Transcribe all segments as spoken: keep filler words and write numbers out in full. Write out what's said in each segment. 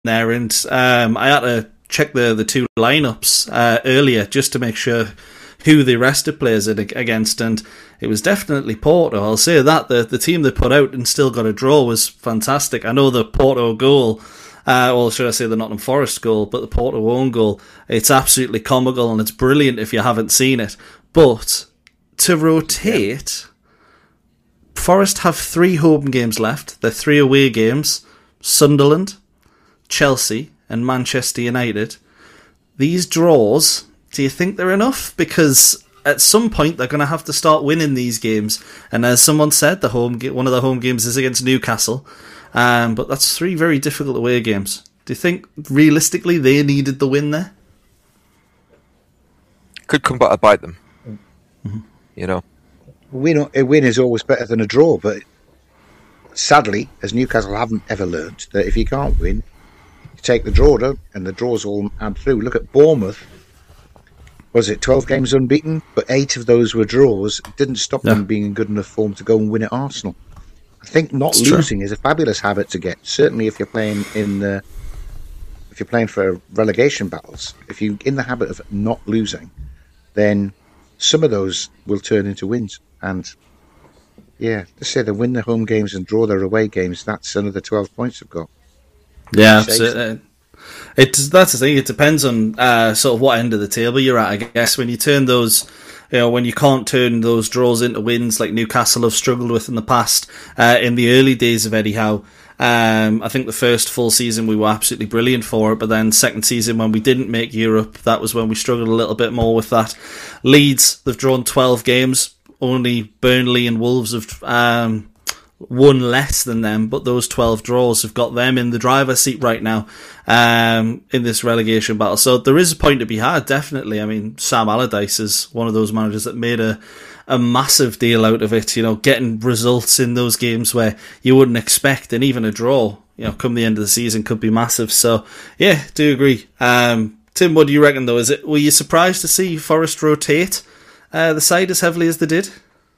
there, and um, I had to check the, the two lineups uh, earlier just to make sure who they rested players against, and it was definitely Porto. I'll say that the the team they put out and still got a draw was fantastic. I know the Porto goal, uh, or should I say the Nottingham Forest goal, but the Porto own goal, it's absolutely comical and it's brilliant if you haven't seen it. But to rotate, yeah. Forest have three home games left. They're three away games: Sunderland, Chelsea, and Manchester United. These draws, do you think they're enough? Because at some point they're going to have to start winning these games. And as someone said, the home ga- one of the home games is against Newcastle. Um, but that's three very difficult away games. Do you think realistically they needed the win there? Could come back to bite them. Mm-hmm. You know, win a win is always better than a draw. But sadly, as Newcastle haven't ever learnt, that if you can't win, you take the draw, don't, and the draws all add through. Look at Bournemouth. Was it twelve games unbeaten? But eight of those were draws. It didn't stop yeah. them being in good enough form to go and win at Arsenal. I think not That's losing true. is a fabulous habit to get. Certainly, if you're playing in the, if you're playing for relegation battles, if you're in the habit of not losing, then some of those will turn into wins. And yeah, just say they win their home games and draw their away games. That's another twelve points they've got. Yeah, absolutely. It's that's the thing. It depends on uh, sort of what end of the table you're at. I guess when you turn those, you know, when you can't turn those draws into wins like Newcastle have struggled with in the past. Uh, in the early days of Eddie Howe, um, I think the first full season we were absolutely brilliant for it. But then second season when we didn't make Europe, that was when we struggled a little bit more with that. Leeds, they've drawn twelve games. Only Burnley and Wolves have um, won less than them, but those twelve draws have got them in the driver's seat right now um, in this relegation battle. So there is a point to be had, definitely. I mean, Sam Allardyce is one of those managers that made a, a massive deal out of it, you know, getting results in those games where you wouldn't expect, and even a draw, you know, come the end of the season could be massive. So, yeah, do agree. Um, Tim, what do you reckon, though? Is it? Were you surprised to see Forest rotate uh, the side as heavily as they did?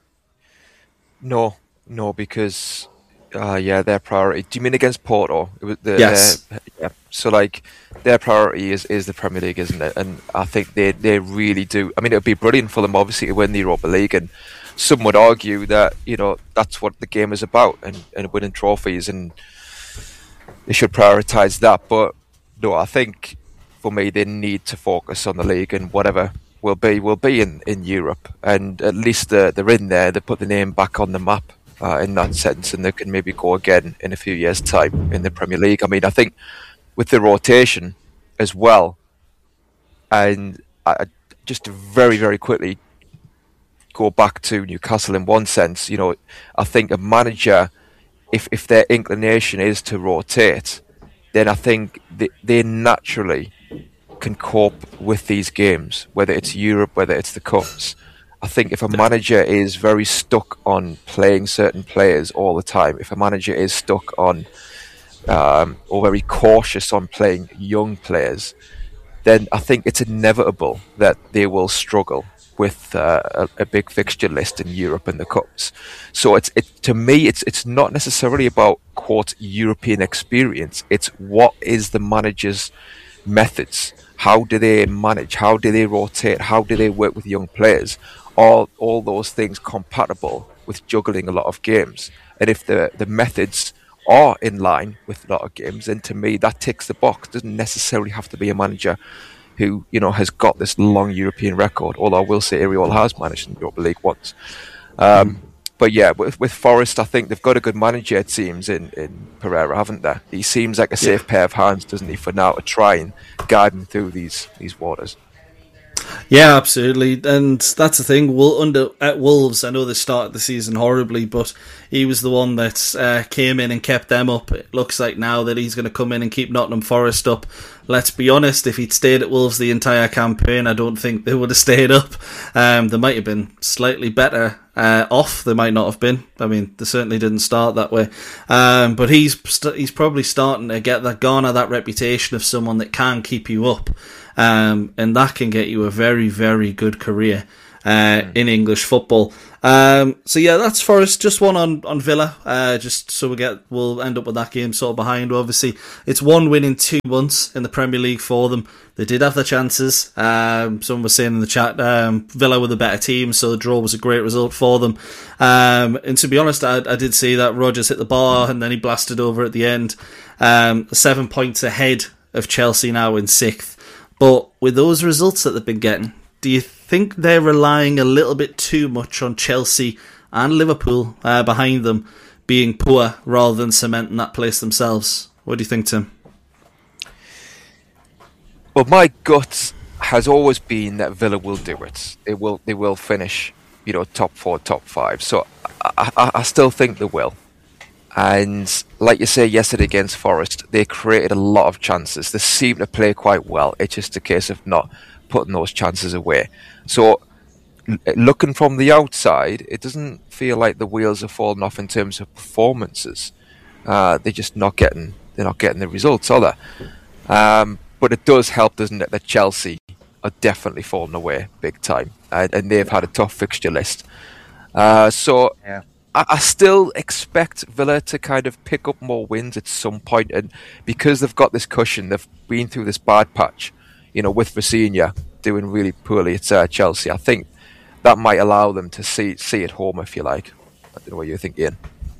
No. No, because uh, yeah, their priority. Do you mean against Porto? It was the, yes. Their, yeah. So like, their priority is, is the Premier League, isn't it? And I think they they really do. I mean, it would be brilliant for them, obviously, to win the Europa League. And some would argue that, you know, that's what the game is about, and, and winning trophies, and they should prioritise that. But no, I think for me, they need to focus on the league, and whatever will be will be in, in Europe. And at least they're, they're in there. They put the name back on the map. Uh, in that sense, and they can maybe go again in a few years' time in the Premier League. I mean, I think with the rotation as well, and I, just to very, very quickly go back to Newcastle in one sense, you know, I think a manager, if, if their inclination is to rotate, then I think they, they naturally can cope with these games, whether it's Europe, whether it's the Cups. I think if a manager is very stuck on playing certain players all the time, if a manager is stuck on um, or very cautious on playing young players, then I think it's inevitable that they will struggle with uh, a, a big fixture list in Europe and the Cups. So it's it to me, it's it's not necessarily about, quote, European experience. It's what is the manager's methods? How do they manage? How do they rotate? How do they work with young players? All all those things compatible with juggling a lot of games. And if the, the methods are in line with a lot of games, then to me that ticks the box. It doesn't necessarily have to be a manager who, you know, has got this long European record, although I will say Ariel has managed in the Europa League once. Um, mm. But yeah, with, with Forest, I think they've got a good manager, it seems, in, in Pereira, haven't they? He seems like a safe yeah. pair of hands, doesn't he, for now, to try and guide them through these these waters. Yeah, absolutely, and that's the thing. Well, under at Wolves, I know they started the season horribly, but he was the one that uh, came in and kept them up. It looks like now that he's going to come in and keep Nottingham Forest up. Let's be honest, if he'd stayed at Wolves the entire campaign, I don't think they would have stayed up. Um, they might have been slightly better uh, off. They might not have been. I mean, they certainly didn't start that way. Um, but he's st- he's probably starting to get that garner that reputation of someone that can keep you up. Um, and that can get you a very, very good career uh, mm. in English football. Um, so yeah, that's Forest. Just one on on Villa. Uh, just so we get, we'll end up with that game sort of behind. Obviously, it's one win in two months in the Premier League for them. They did have their chances. Um, someone was saying in the chat, um, Villa were the better team, so the draw was a great result for them. Um, and to be honest, I, I did see that Rodgers hit the bar and then he blasted over at the end. Um, seven points ahead of Chelsea now in sixth. But with those results that they've been getting, do you think they're relying a little bit too much on Chelsea and Liverpool uh, behind them being poor rather than cementing that place themselves? What do you think, Tim? Well, my gut has always been that Villa will do it. They will. They will finish, you know, top four, top five. So I, I, I still think they will. And like you say, yesterday against Forest, they created a lot of chances. They seem to play quite well. It's just a case of not putting those chances away. So looking from the outside, it doesn't feel like the wheels are falling off in terms of performances. Uh, they're just not getting. They're not getting the results, are they? Um, but it does help, doesn't it, that Chelsea are definitely falling away big time, and, and they've had a tough fixture list. Uh, so. Yeah. I still expect Villa to kind of pick up more wins at some point, and because they've got this cushion, they've been through this bad patch, you know, with Vitinha doing really poorly at uh, Chelsea. I think that might allow them to see see it home, if you like. I don't know what you think, Ian.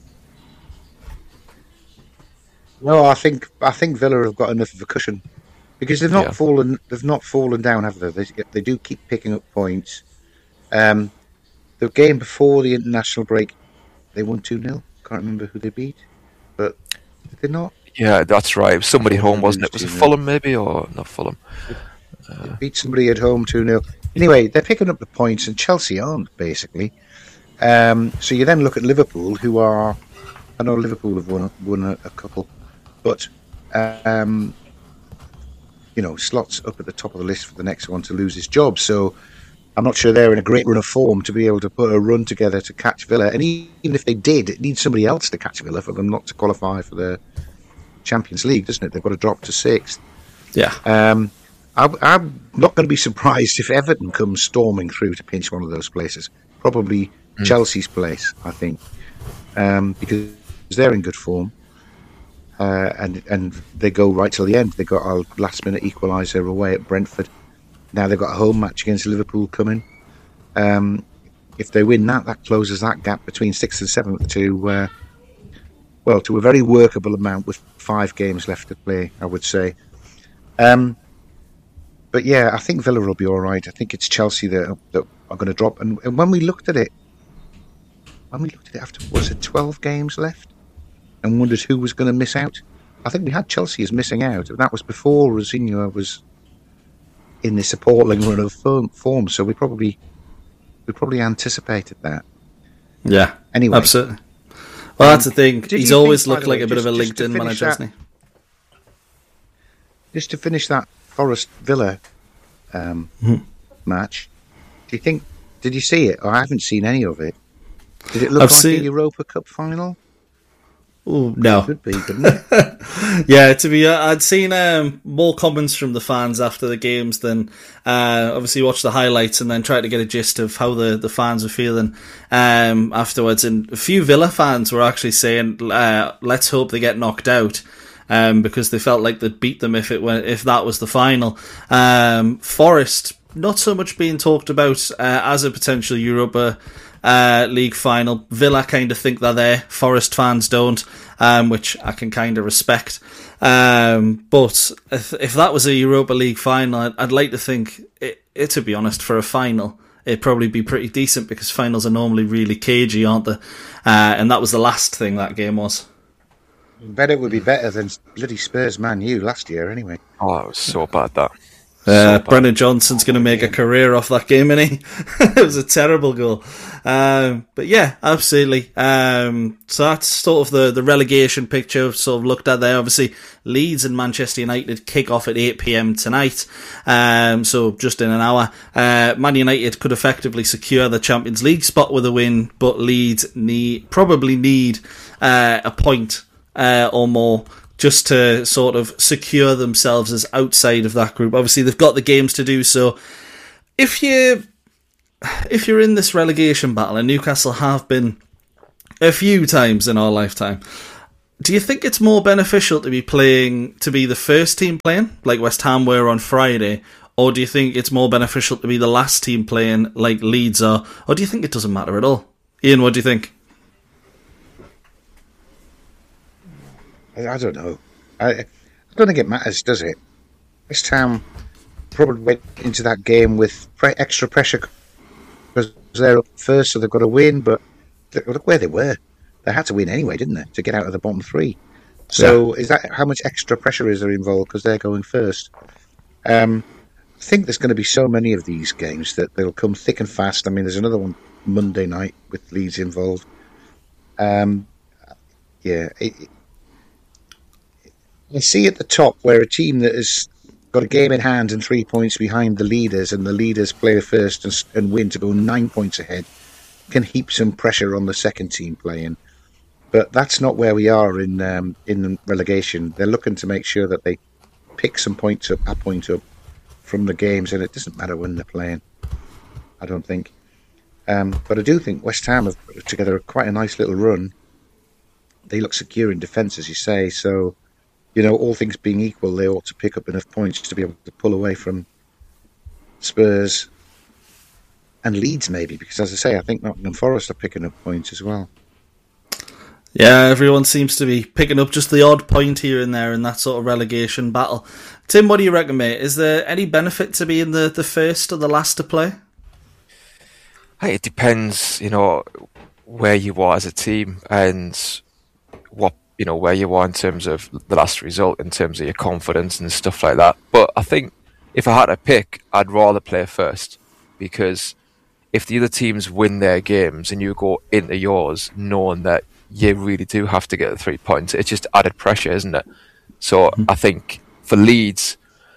No, I think I think Villa have got enough of a cushion because they've not Yeah. fallen. They've not fallen down, have they? They, they do keep picking up points. Um, the game before the international break, they won two nil. Can't remember who they beat, but did they not? Yeah, that's right. Somebody home, wasn't it? Was it Fulham, maybe, or not Fulham? They beat somebody at home two nil. Anyway, they're picking up the points, and Chelsea aren't, basically. Um, so you then look at Liverpool, who are... I know Liverpool have won, won a, a couple, but, um, you know, Slot's up at the top of the list for the next one to lose his job, so... I'm not sure they're in a great run of form to be able to put a run together to catch Villa. And even if they did, it needs somebody else to catch Villa for them not to qualify for the Champions League, doesn't it? They've got to drop to sixth. Yeah. Um, I, I'm not going to be surprised if Everton comes storming through to pinch one of those places. Probably mm. Chelsea's place, I think, um, because they're in good form. Uh, and, and they go right till the end. They got a last-minute equaliser away at Brentford. Now they've got a home match against Liverpool coming. Um, if they win that, that closes that gap between sixth and seventh to, uh, well, to a very workable amount with five games left to play, I would say. Um, but yeah, I think Villa will be all right. I think it's Chelsea that, that are going to drop. And, and when we looked at it, when we looked at it after, was it twelve games left? And wondered who was going to miss out? I think we had Chelsea as missing out. That was before Vitinha was in this appalling run of form, so we probably we probably anticipated that. Yeah, anyway, absolutely. Well, um, that's the thing. He's always think, looked like way, a bit just, of a LinkedIn manager, that, hasn't he? Just to finish that Forest Villa um, mm-hmm. match, do you think? Did you see it? I haven't seen any of it. Did it look I've like seen... a Europa Cup final? Oh no, it could be, couldn't it? Yeah, to be, uh, I'd seen um, more comments from the fans after the games than uh, obviously watched the highlights and then tried to get a gist of how the, the fans were feeling um, afterwards. And a few Villa fans were actually saying, uh, "Let's hope they get knocked out." Um, because they felt like they'd beat them if it were, if that was the final. Um, Forest not so much being talked about uh, as a potential Europa Uh, League final. Villa kind of think they're there. Forest fans don't, um, which I can kind of respect. Um, but if, if that was a Europa League final, I'd, I'd like to think, it, it, to be honest, for a final, it'd probably be pretty decent because finals are normally really cagey, aren't they? Uh, and that was the last thing that game was. Bet it would be better than bloody Spurs Man U last year, anyway. Oh, it was so bad, that. Uh, so Brennan Johnson's going to make a career off that game, isn't he? It was a terrible goal. Um, but yeah, absolutely. Um, so that's sort of the, the relegation picture sort of looked at there. Obviously, Leeds and Manchester United kick off at eight p.m. tonight. Um, so just in an hour. Uh, Man United could effectively secure the Champions League spot with a win, but Leeds need, probably need uh, a point uh, or more just to sort of secure themselves as outside of that group. Obviously, they've got the games to do so. If you if you're in this relegation battle, and Newcastle have been a few times in our lifetime, do you think it's more beneficial to be playing to be the first team playing, like West Ham were on Friday, or do you think it's more beneficial to be the last team playing, like Leeds are, or do you think it doesn't matter at all? Ian, what do you think? I don't know. I, I don't think it matters, does it? West Ham probably went into that game with pre- extra pressure because they're up first, so they've got to win. But look where they were; they had to win anyway, didn't they, to get out of the bottom three? So, yeah. Is that how much extra pressure is there involved because they're going first? Um, I think there's going to be so many of these games that they'll come thick and fast. I mean, there's another one Monday night with Leeds involved. Um, yeah. It, it, I see at the top where a team that has got a game in hand and three points behind the leaders, and the leaders play first and, and win to go nine points ahead, can heap some pressure on the second team playing. But that's not where we are in um, in relegation. They're looking to make sure that they pick some points up, a point up from the games, and it doesn't matter when they're playing, I don't think. Um, but I do think West Ham have put together quite a nice little run. They look secure in defence, as you say, so... You know, all things being equal, they ought to pick up enough points to be able to pull away from Spurs and Leeds, maybe, because, as I say, I think Nottingham Forest are picking up points as well. Yeah, everyone seems to be picking up just the odd point here and there in that sort of relegation battle. Tim, what do you reckon, mate? Is there any benefit to being the, the first or the last to play? Hey, it depends, you know, where you are as a team and what you know, where you are in terms of the last result, in terms of your confidence and stuff like that. But I think if I had to pick, I'd rather play first, because if the other teams win their games and you go into yours knowing that you really do have to get the three points, it's just added pressure, isn't it? So mm-hmm. I think for Leeds,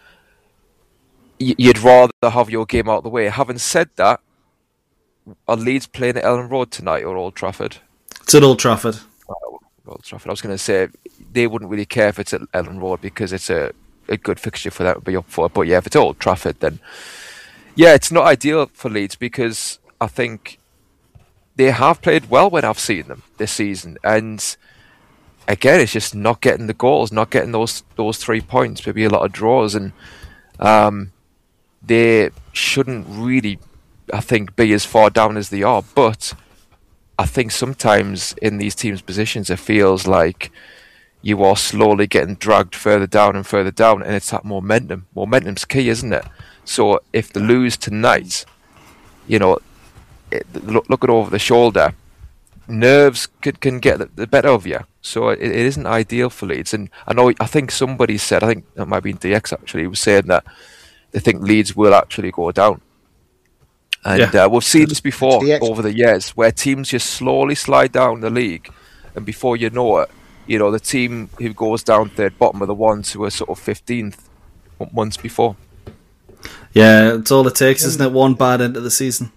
you'd rather have your game out of the way. Having said that, are Leeds playing at Ellen Road tonight or Old Trafford? It's at Old Trafford. Old Trafford. I was going to say they wouldn't really care if it's at Ellen Road because it's a, a good fixture for them to be up for. But yeah, if it's Old Trafford, then yeah, it's not ideal for Leeds because I think they have played well when I've seen them this season, and again, it's just not getting the goals, not getting those those three points. Maybe a lot of draws, and um, they shouldn't really, I think, be as far down as they are, but. I think sometimes in these teams' positions, it feels like you are slowly getting dragged further down and further down, and it's that momentum. Momentum's key, isn't it? So if they lose tonight, you know, it, look, looking over the shoulder, nerves could, can get the, the better of you. So it, it isn't ideal for Leeds. And I know, I think somebody said, I think that might be in D X actually, was saying that they think Leeds will actually go down. And yeah. uh, we've seen this before the over the years, where teams just slowly slide down the league, and before you know it, you know the team who goes down third bottom are the ones who are sort of fifteenth months before. Yeah, it's all it takes, isn't it? One bad end of the season.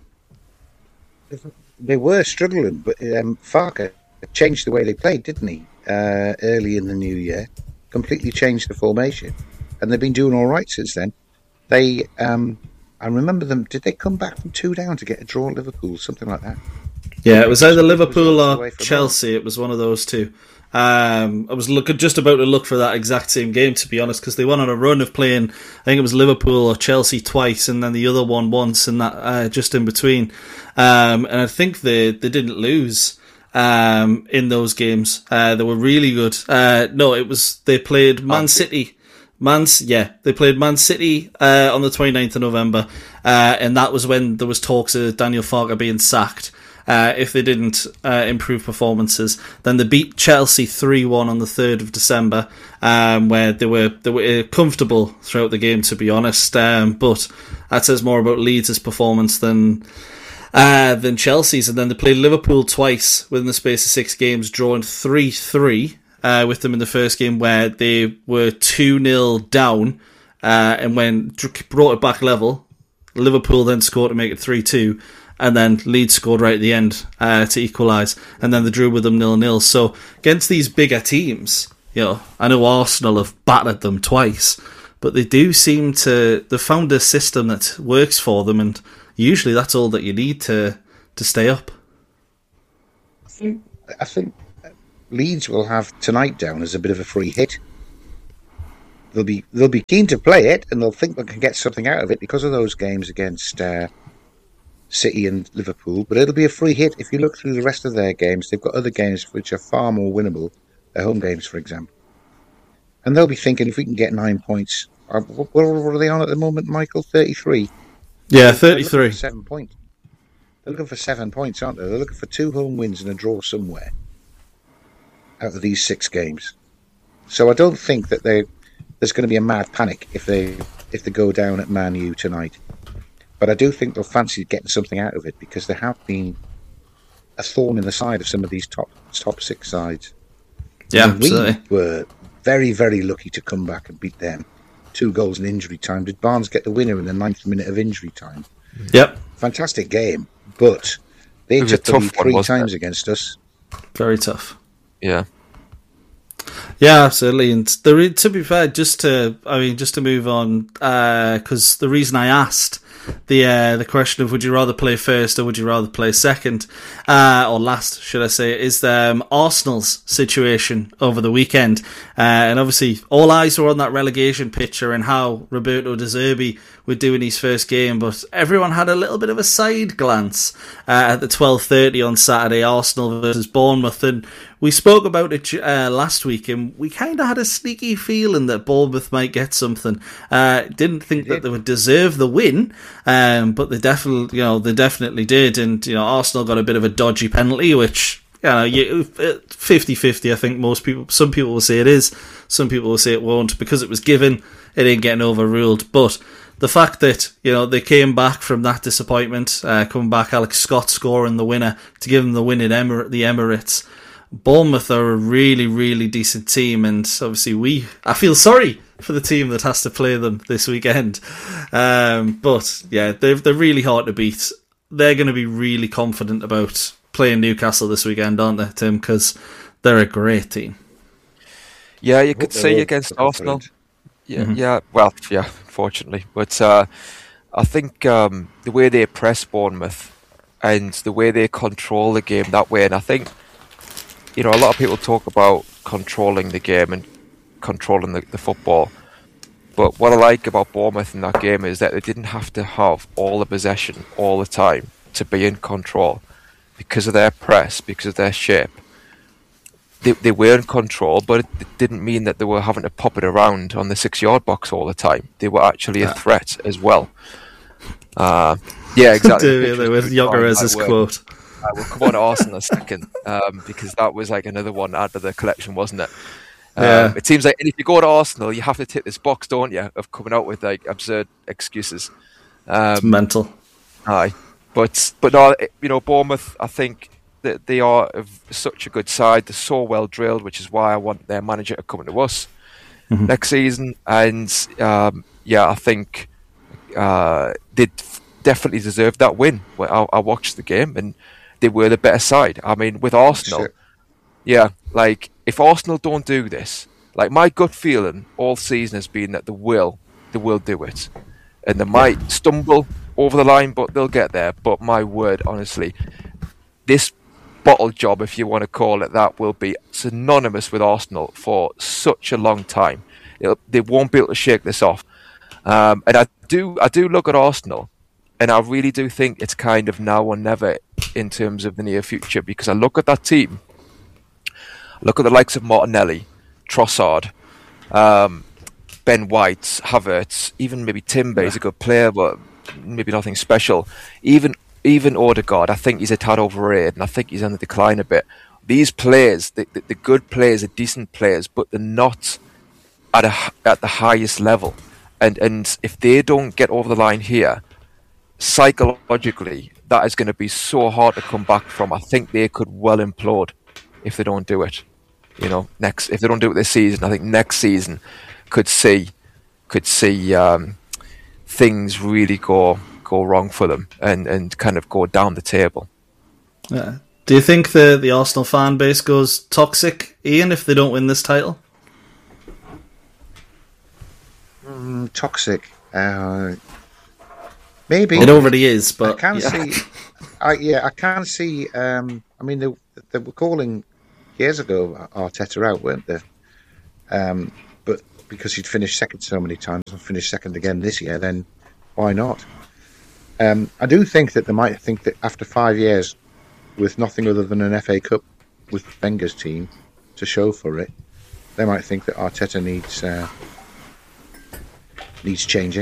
They were struggling, but um, Farke changed the way they played, didn't he? Uh, early in the new year, completely changed the formation, and they've been doing all right since then. They. Um, I remember them. Did they come back from two down to get a draw at Liverpool, something like that? Yeah, it was either Liverpool or Chelsea. It was one of those two. Um, I was looking just about to look for that exact same game, to be honest, because they went on a run of playing. I think it was Liverpool or Chelsea twice, and then the other one once, and that uh, just in between. Um, and I think they they didn't lose um, in those games. Uh, they were really good. Uh, no, it was they played Man City. Man, yeah, they played Man City uh, on the twenty-ninth of November, uh, and that was when there was talks of Daniel Farke being sacked uh, if they didn't uh, improve performances. Then they beat Chelsea three one on the third of December, um, where they were they were comfortable throughout the game, to be honest. Um, but that says more about Leeds' performance than uh, than Chelsea's. And then they played Liverpool twice within the space of six games, drawing three three. Uh, with them in the first game, where they were two nil down, uh, and when brought it back level, Liverpool then scored to make it three two, and then Leeds scored right at the end uh, to equalise, and then they drew with them nil nil. So against these bigger teams, you know, I know Arsenal have battered them twice, but they do seem to they've found a system that works for them, and usually that's all that you need to to stay up. I think, I think Leeds will have tonight down as a bit of a free hit. They'll be they'll be keen to play it, and they'll think they can get something out of it because of those games against uh, City and Liverpool. But it'll be a free hit if you look through the rest of their games. They've got other games which are far more winnable. Their home games, for example. And they'll be thinking, if we can get nine points, uh, what, what are they on at the moment, Michael? thirty-three? Yeah, thirty-three. Seven points. They're looking for seven points, aren't they? They're looking for two home wins and a draw somewhere out of these six games. So I don't think that they, there's going to be a mad panic if they if they go down at Man U tonight. But I do think they'll fancy getting something out of it, because there have been a thorn in the side of some of these top top six sides. Yeah, and we absolutely. were very, very lucky to come back and beat them. Two goals in injury time. Did Barnes get the winner in the ninth minute of injury time? Yep. Fantastic game, but they took the lead three times against us. Very tough. Yeah. Yeah, absolutely. And the, to be fair, just to I mean, just to move on, because uh, the reason I asked the uh, the question of would you rather play first or would you rather play second, uh, or last, should I say, is um, Arsenal's situation over the weekend. Uh, and obviously, all eyes were on that relegation picture and how Roberto De Zerbi would do in his first game, but everyone had a little bit of a side glance uh, at the twelve thirty on Saturday, Arsenal versus Bournemouth, and we spoke about it uh, last week, and we kind of had a sneaky feeling that Bournemouth might get something. Uh, didn't think that they would deserve the win, um, but they definitely, you know, they definitely did. And you know, Arsenal got a bit of a dodgy penalty, which you know, you, fifty-fifty. I think most people, some people will say it is, some people will say it won't, because it was given, it ain't getting overruled. But the fact that, you know, they came back from that disappointment, uh, coming back, Alex Scott scoring the winner to give them the win in Emir- the Emirates. Bournemouth are a really, really decent team, and obviously we, I feel sorry for the team that has to play them this weekend. Um, but yeah, they're, they're really hard to beat. They're going to be really confident about playing Newcastle this weekend, aren't they, Tim? Because they're a great team. Yeah, you could see against Arsenal. Yeah, mm-hmm. yeah. Well, yeah, fortunately, but uh, I think um, the way they press Bournemouth and the way they control the game that way, and I think, you know, a lot of people talk about controlling the game and controlling the, the football, but what I like about Bournemouth in that game is that they didn't have to have all the possession all the time to be in control because of their press, because of their shape. They, they were in control, but it didn't mean that they were having to pop it around on the six-yard box all the time. They were actually a threat as well. Uh, yeah, exactly. With Yogerez's quote. Uh, we'll come on to Arsenal in a second, um, because that was like another one out of the collection, wasn't it? Um, yeah. It seems like if you go to Arsenal, you have to tick this box, don't you, of coming out with like absurd excuses. Um, it's mental. Aye, but but no, you know, Bournemouth, I think that they are such a good side. They're so well drilled, which is why I want their manager to come to us mm-hmm. next season. And um, yeah, I think uh, they definitely deserve that win. I, I watched the game and they were the better side. I mean, with Arsenal, Shit. yeah, like, if Arsenal don't do this, like, my gut feeling all season has been that they will, they will do it. And they might yeah. stumble over the line, but they'll get there. But my word, honestly, this bottle job, if you want to call it that, will be synonymous with Arsenal for such a long time. It'll, they won't be able to shake this off. Um, and I do, I do look at Arsenal, and I really do think it's kind of now or never in terms of the near future, because I look at that team, look at the likes of Martinelli, Trossard, um, Ben White, Havertz, even maybe Timber is a good player, but maybe nothing special. Even even Odegaard, I think he's a tad overrated, and I think he's on the decline a bit. These players, the, the, the good players, are decent players, but they're not at a, at the highest level. And and if they don't get over the line here, psychologically, that is going to be so hard to come back from. I think they could well implode if they don't do it. You know, next if they don't do it this season, I think next season could see could see um, things really go go wrong for them and, and kind of go down the table. Yeah. Do you think the the Arsenal fan base goes toxic, Ian, if they don't win this title? Mm, toxic. Uh, Maybe it already is, but I can yeah. see. I, yeah, I can see. Um, I mean, they, they were calling years ago Arteta out, weren't they? Um, but because he'd finished second so many times and finished second again this year, then why not? Um, I do think that they might think that after five years, with nothing other than an F A Cup with Wenger's team to show for it, they might think that Arteta needs uh, needs changing.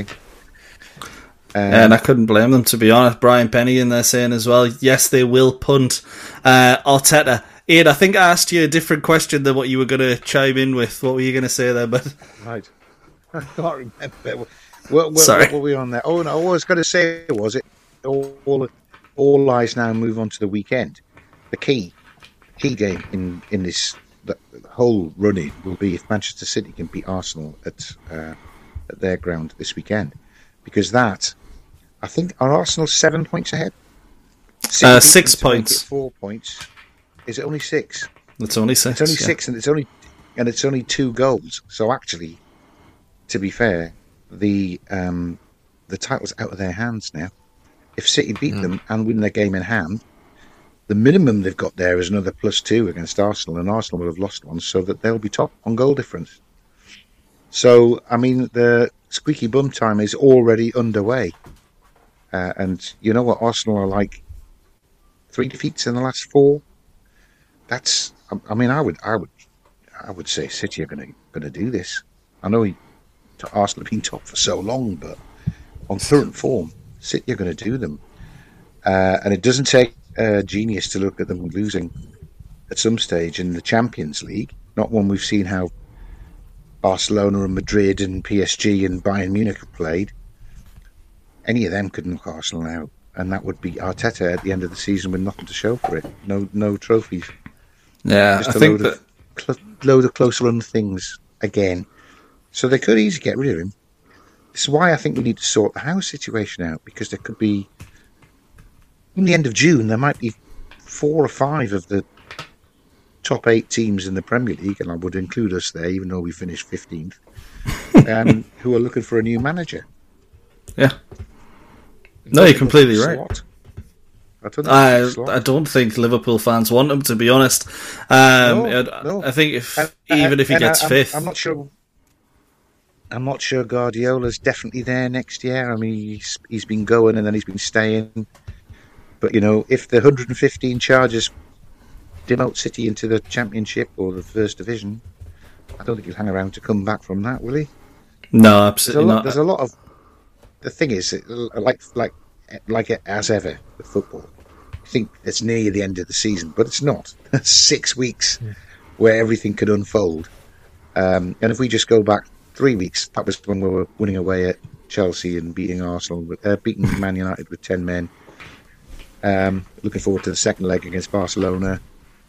Um, and I couldn't blame them, to be honest. Brian Penny in there saying as well, yes, they will punt uh, Arteta. Ian, I think I asked you a different question than what you were going to chime in with. What were you going to say there, bud? Right. I can't remember. What, what, Sorry. what were we on there? Oh, no, all I was going to say was it all, all, all eyes now move on to the weekend. The key key game in, in this the whole running will be if Manchester City can beat Arsenal at, uh, at their ground this weekend. Because that, I think, are Arsenal seven points ahead? Uh, six points. Four points. Is it only six? It's only six. It's only yeah. six, and it's only and it's only two goals. So actually, to be fair, the um, the title's out of their hands now. If City beat mm. them and win their game in hand, the minimum they've got there is another plus two against Arsenal, and Arsenal will have lost one, so that they'll be top on goal difference. So, I mean, the squeaky bum time is already underway. Uh, and you know what? Arsenal are like three defeats in the last four. That's, I mean, I would, I would, I would say City are going to going to do this. I know he, Arsenal have been top for so long, but on current form, City are going to do them. Uh, and it doesn't take a genius to look at them losing at some stage in the Champions League. Not one we've seen how Barcelona and Madrid and P S G and Bayern Munich have played. Any of them could knock Arsenal out, and that would be Arteta at the end of the season with nothing to show for it. No, no trophies. Yeah, just I a think load that of cl- load of close run things again. So they could easily get rid of him. This is why I think we need to sort the house situation out, because there could be, in the end of June, there might be four or five of the top eight teams in the Premier League, and I would include us there, even though we finished fifteenth, um, who are looking for a new manager. Yeah. No, you're completely right. I don't, I, I don't think Liverpool fans want him, to be honest. Um, no, I, no. I think if and, even and, if he gets I, fifth, I'm, I'm not sure. I'm not sure Guardiola's definitely there next year. I mean, he's, he's been going and then he's been staying. But you know, if the one hundred fifteen charges demote City into the Championship or the First Division, I don't think he'll hang around to come back from that, will he? No, absolutely there's a lot, not. There's a lot of. The thing is, like like like as ever with football, I think it's near the end of the season, but it's not. Six weeks yeah. where everything could unfold. Um, and if we just go back three weeks, that was when we were winning away at Chelsea and beating Arsenal, with, uh, beating Man United with ten men. Um, looking forward to the second leg against Barcelona.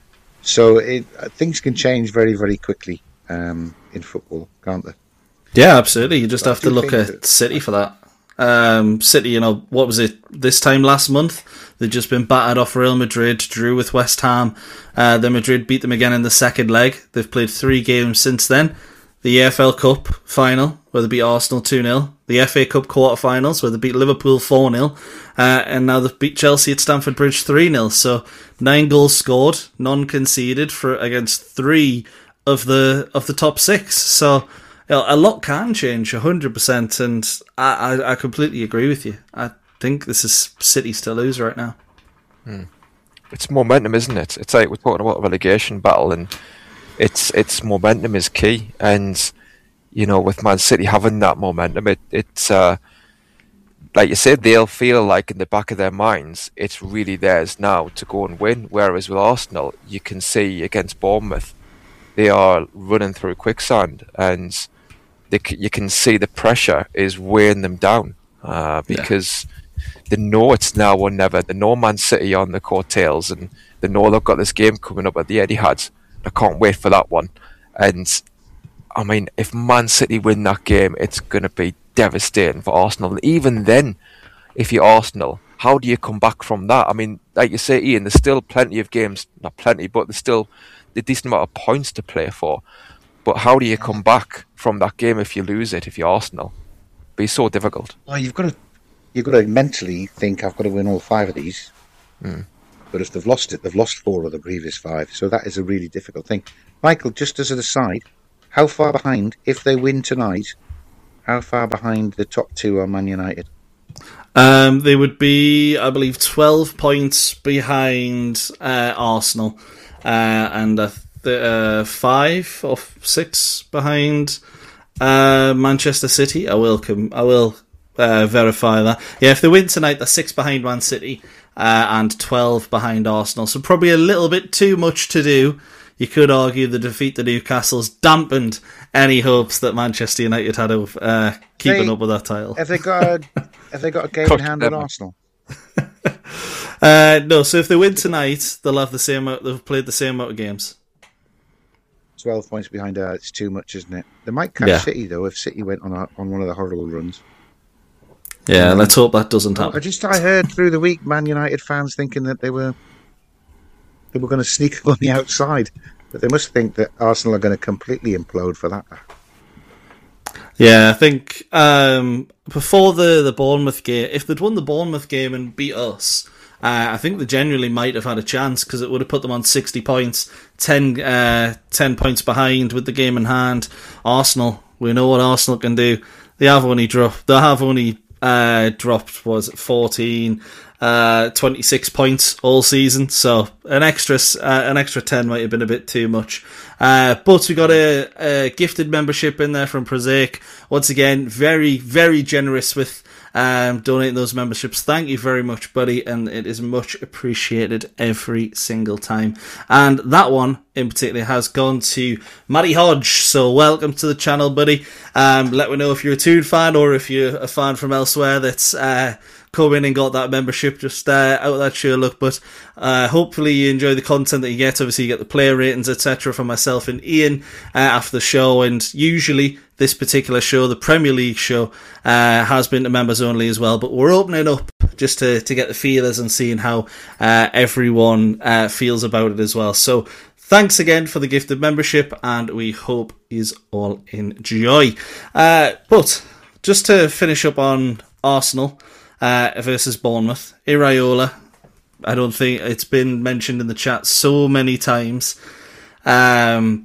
So it, uh, things can change very, very quickly um, in football, can't they? Yeah, absolutely. You just but have to look at that, City for that. Um, City, you know, what was it this time last month? They'd just been battered off Real Madrid, drew with West Ham. Uh, then Madrid beat them again in the second leg. They've played three games since then. The E F L Cup final, where they beat Arsenal two nil. The F A Cup quarterfinals, where they beat Liverpool four nil. Uh, and now they've beat Chelsea at Stamford Bridge three nil. So nine goals scored, none conceded for against three of the of the top six. So you know, a lot can change, one hundred percent. And I, I, I completely agree with you. I think this is City's to lose right now. Hmm. It's momentum, isn't it? It's like we're talking about a relegation battle, and it's it's momentum is key. And you know, with Man City having that momentum, it it's uh, like you said, they'll feel like in the back of their minds it's really theirs now to go and win. Whereas with Arsenal, you can see against Bournemouth, they are running through quicksand, and they, you can see the pressure is weighing them down uh, because yeah. they know it's now or never. They know Man City on the coattails, and they know they've got this game coming up at the Etihad. I can't wait for that one. And I mean, if Man City win that game, it's going to be devastating for Arsenal. And even then, if you're Arsenal, how do you come back from that? I mean, like you say, Ian, there's still plenty of games, not plenty, but there's still a decent amount of points to play for. But how do you come back from that game if you lose it, if you're Arsenal? It'd be so difficult. Well, you've got to you've got to mentally think, I've got to win all five of these. Mm. But if they've lost it, they've lost four of the previous five. So that is a really difficult thing. Michael, just as an aside, how far behind, if they win tonight, how far behind the top two are Man United? Um, they would be, I believe, twelve points behind uh, Arsenal, uh, and uh, th- uh, five or six behind uh, Manchester City. I will com- I will uh, verify that. Yeah, if they win tonight, they're six behind Man City uh, and twelve behind Arsenal. So probably a little bit too much to do. You could argue the defeat to Newcastle's dampened any hopes that Manchester United had of uh, keeping they, up with that title. Have they got a, have they got a game in hand on Arsenal? uh, no, so if they win tonight, they'll have the same. They've played the same amount of games. Twelve points behind. Uh, it's too much, isn't it? They might catch yeah. City though if City went on a, on one of the horrible runs. Yeah, um, let's hope that doesn't happen. I just I heard through the week Man United fans thinking that they were. They were going to sneak on the outside, but they must think that Arsenal are going to completely implode for that. Yeah, I think um, before the, the Bournemouth game, if they'd won the Bournemouth game and beat us, uh, I think they genuinely might have had a chance because it would have put them on sixty points, ten, uh, ten points behind with the game in hand. Arsenal, we know what Arsenal can do. They have only dropped. They have only uh, dropped. Was it fourteen? Uh, twenty-six points all season, so an extra uh, an extra ten might have been a bit too much. Uh, but we got a, a gifted membership in there from Prosaic. Once again, very very generous with um, donating those memberships. Thank you very much, buddy, and it is much appreciated every single time. And that one in particular has gone to Matty Hodge. So welcome to the channel, buddy. Um, let me know if you're a Toon fan or if you're a fan from elsewhere that's. Uh, come in and got that membership just uh, out of that sheer look, but uh, hopefully you enjoy the content that you get. Obviously you get the player ratings, etc. from myself and Ian uh, after the show, and usually this particular show, the Premier League show, uh, has been to members only as well, but we're opening up just to, to get the feelers and seeing how uh, everyone uh, feels about it as well. So thanks again for the gifted membership, and we hope you all enjoy. Uh, but just to finish up on Arsenal, Uh, versus Bournemouth. Iraola, I don't think it's been mentioned in the chat so many times um,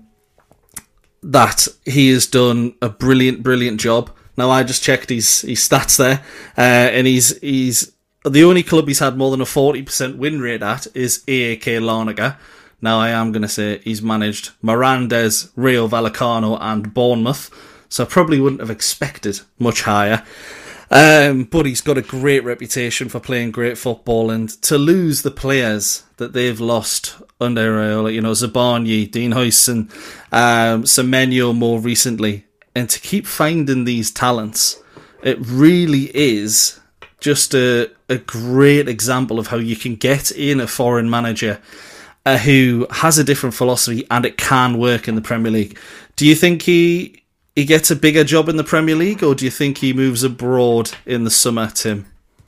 that he has done a brilliant, brilliant job. Now I just checked his, his stats there, uh, and he's he's the only club he's had more than a forty percent win rate at is A A K Larnaca. Now I am going to say he's managed Mirandes, Rayo Vallecano and Bournemouth, so I probably wouldn't have expected much higher. Um, but he's got a great reputation for playing great football, and to lose the players that they've lost under Iraola, you know, Zabarnyi, Dean Huijsen, um, Semenyo more recently, and to keep finding these talents, it really is just a, a great example of how you can get in a foreign manager uh, who has a different philosophy and it can work in the Premier League. Do you think he... he gets a bigger job in the Premier League, or do you think he moves abroad in the summer, Tim?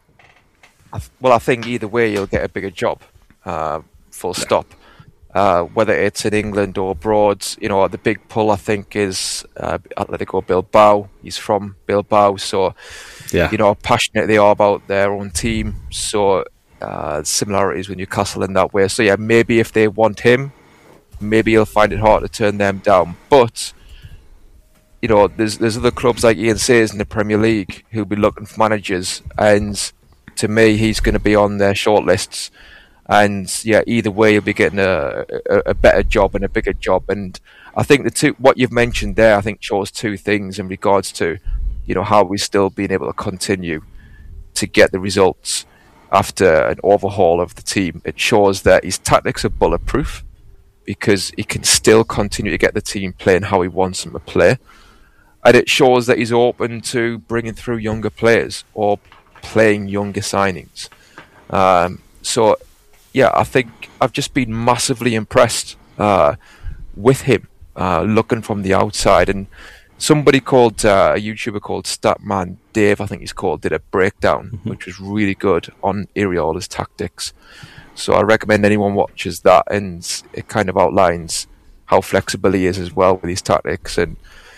Well, I think either way you'll get a bigger job, uh, full stop. Uh, whether it's in England or abroad, you know, the big pull I think is uh, Atletico Bilbao. He's from Bilbao, so yeah. you know how passionate they are about their own team. So uh, similarities with Newcastle in that way. So yeah, maybe if they want him, maybe he'll find it hard to turn them down. But you know, there's there's other clubs like Ian says in the Premier League who'll be looking for managers, and to me, he's going to be on their shortlists. And yeah, either way, you'll be getting a, a a better job and a bigger job. And I think the two what you've mentioned there, I think shows two things in regards to, you know, how we're still being able to continue to get the results after an overhaul of the team. It shows that his tactics are bulletproof because he can still continue to get the team playing how he wants them to play. And it shows that he's open to bringing through younger players or playing younger signings. Um, so, yeah, I think I've just been massively impressed uh, with him, uh, looking from the outside. And somebody called, uh, a YouTuber called Statman Dave, I think he's called, did a breakdown, mm-hmm. which was really good on Iraola's tactics. So I recommend anyone watches that, and it kind of outlines how flexible he is as well with his tactics. And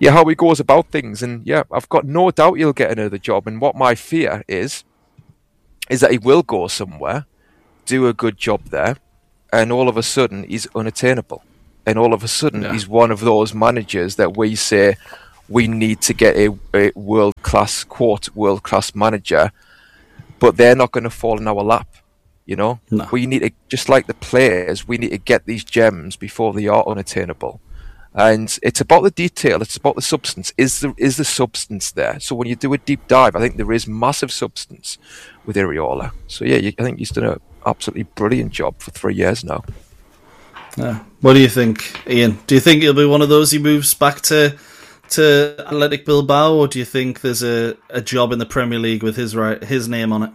yeah, how he goes about things. And yeah, I've got no doubt he'll get another job. And what my fear is, is that he will go somewhere, do a good job there, and all of a sudden he's unattainable. And all of a sudden Yeah. he's one of those managers that we say we need to get a, a world-class, quote, world-class manager, but they're not going to fall in our lap. You know, No. we need to, just like the players, we need to get these gems before they are unattainable. And it's about the detail, it's about the substance. Is the is the substance there? So when you do a deep dive, I think there is massive substance with Iraola. So yeah, you, I think he's done an absolutely brilliant job for three years now. Yeah. What do you think, Ian? Do you think he'll be one of those he moves back to to Athletic Bilbao, or do you think there's a, a job in the Premier League with his right his name on it?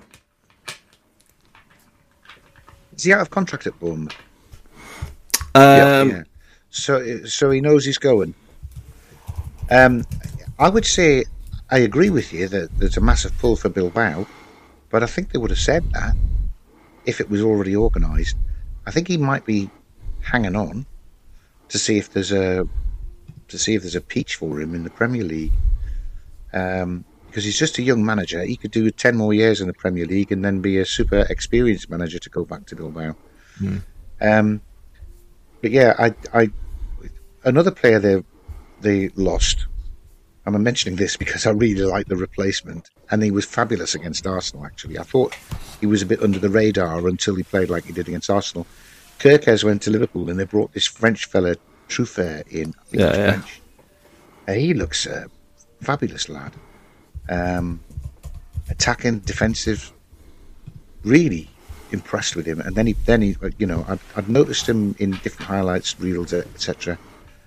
Is he out of contract at Bournemouth? Um, Yeah. So, so he knows he's going. Um, I would say I agree with you that there's a massive pull for Bilbao, but I think they would have said that if it was already organised. I think he might be hanging on to see if there's a to see if there's a peach for him in the Premier League, um, because he's just a young manager. He could do ten more years in the Premier League and then be a super experienced manager to go back to Bilbao. Mm. Um, but yeah, I, I another player they they lost. And I'm mentioning this because I really like the replacement, and he was fabulous against Arsenal. Actually, I thought he was a bit under the radar until he played like he did against Arsenal. Kirkes went to Liverpool, and they brought this French fella Truffert in. I think Yeah, he's yeah. French. Uh, he looks a fabulous lad. Um, attacking, defensive. Really impressed with him. And then he, then he, you know, I'd, I'd noticed him in different highlights, reels, et cetera.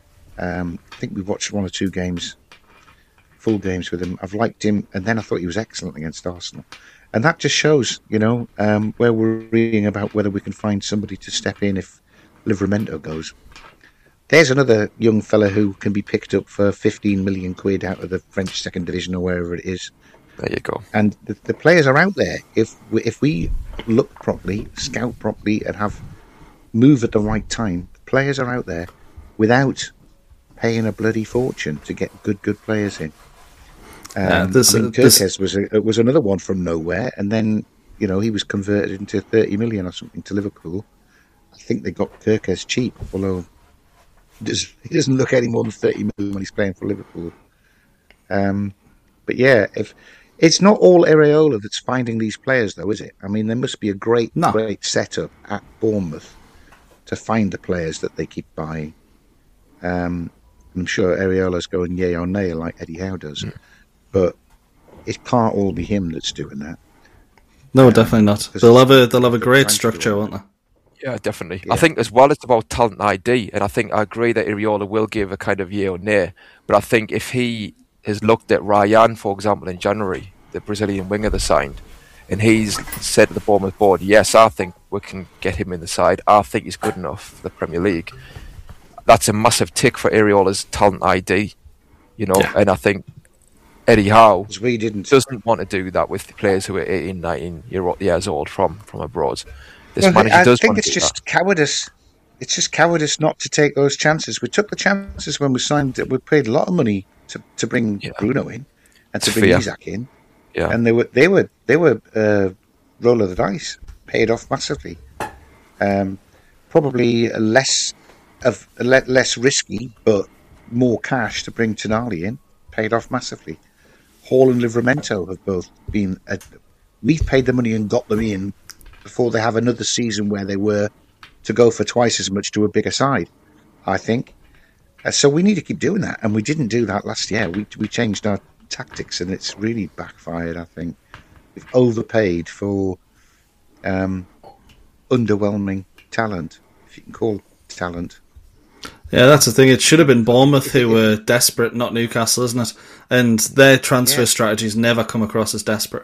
Um, I think we watched one or two games, full games with him. I've liked him, and then I thought he was excellent against Arsenal. And that just shows, you know, um, where we're reading about whether we can find somebody to step in if Livramento goes. There's another young fella who can be picked up for fifteen million quid out of the French second division or wherever it is. There you go. And the, the players are out there. If we, if we look properly, scout properly, and have move at the right time, the players are out there without paying a bloody fortune to get good, good players in. Um, Yeah, this- I mean, this- Kirkes was a, was another one from nowhere, and then you know he was converted into thirty million or something to Liverpool. I think they got Kirkes cheap, although he doesn't, he doesn't look any more than thirty million when he's playing for Liverpool. Um, but yeah, if it's not all Areola that's finding these players, though, is it? I mean, there must be a great, No. great setup at Bournemouth to find the players that they keep buying. Um, I'm sure Areola's going yay or nay like Eddie Howe does, Mm. but it can't all be him that's doing that. No, Um, definitely not. 'cause They'll have a they'll have a the great transfer structure, window. won't they? Yeah, definitely. Yeah. I think as well it's about talent I D, and I think I agree that Iraola will give a kind of yay or nay, but I think if he has looked at Ryan, for example, in January, the Brazilian winger they signed, and he's said to the Bournemouth board, yes, I think we can get him in the side, I think he's good enough for the Premier League. That's a massive tick for Areola's talent I D, you know, Yeah. and I think Eddie Howe Because we didn't. doesn't want to do that with players who are eighteen, nineteen year, years old from, from abroad. This Well, manager I does think want it's to do just that. cowardice. It's just cowardice not to take those chances. We took the chances when we signed. We paid a lot of money to, to bring Yeah. Bruno in and to It's bring fair. Isaac in, Yeah. and they were they were they were uh, roll of the dice, paid off massively. Um, probably less of le- less risky, but more cash to bring Tonali in, paid off massively. Hall and Livramento have both been. Uh, we've paid the money and got them in before they have another season where they were to go for twice as much to a bigger side, I think. Uh, so we need to keep doing that, and we didn't do that last year. We we changed our tactics, and it's really backfired, I think. We've overpaid for um, underwhelming talent, if you can call it talent. Yeah, that's the thing. It should have been Bournemouth who were desperate, not Newcastle, isn't it? And their transfer Yeah. strategies never come across as desperate.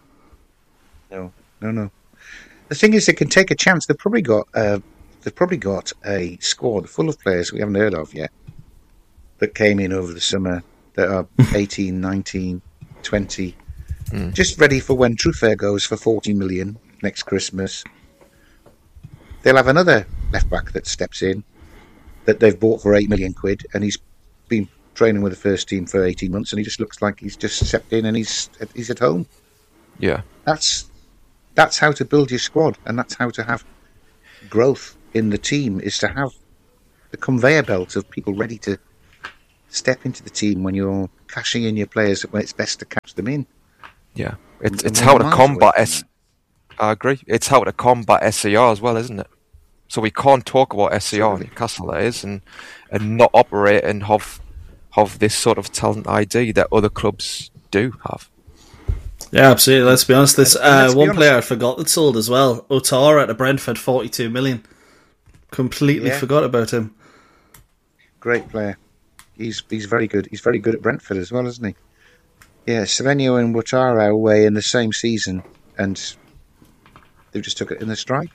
No, no, no. The thing is, they can take a chance. They've probably got uh, they've probably got a squad full of players we haven't heard of yet that came in over the summer that are eighteen, nineteen, twenty, Mm. just ready for when Truffert goes for forty million next Christmas. They'll have another left back that steps in that they've bought for eight million quid, and he's been training with the first team for eighteen months, and he just looks like he's just stepped in and he's he's at home. Yeah, that's that's how to build your squad, and that's how to have growth in the team, is to have the conveyor belt of people ready to step into the team when you're cashing in your players when it's best to cash them in. Yeah, it's it's how to combat S. I agree. It's how to combat S C R as well, isn't it? So we can't talk about S C R in Newcastle, that is, and and not operate and have have this sort of talent I D that other clubs do have. Yeah, absolutely. Let's be honest. This uh, one honest. player I forgot that sold as well. Otara at Brentford, forty-two million. Completely Yeah. forgot about him. Great player. He's he's very good. He's very good at Brentford as well, isn't he? Yeah, Savenio and Ouattara away in the same season, and they just took it in the stride.